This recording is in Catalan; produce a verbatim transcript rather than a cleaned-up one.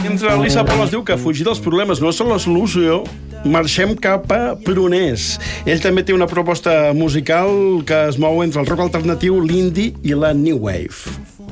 Mentre Lisa Paul es diu que fugir dels problemes no és la solució, marxem cap a Pruners. Ell també té una proposta musical que es mou entre el rock alternatiu, l'indie i la new wave.